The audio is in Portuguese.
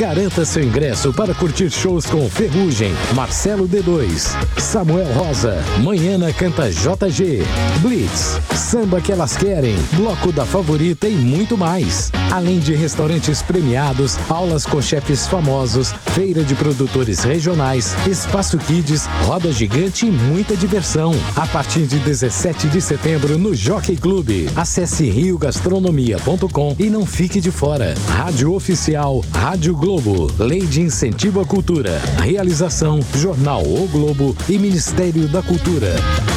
Garanta seu ingresso para curtir shows com Ferrugem, Marcelo D2, Samuel Rosa, Manhana Canta JG, Blitz, Samba que Elas Querem, Bloco da Favorita e muito mais. Além de restaurantes premiados, aulas com chefes famosos, feira de produtores regionais, espaço kids, roda gigante e muita diversão. A partir de 17 de setembro no Jockey Clube. Acesse riogastronomia.com e não fique de fora. Rádio Oficial, Rádio Globo, Lei de Incentivo à Cultura. Realização, Jornal O Globo e Ministério da Cultura.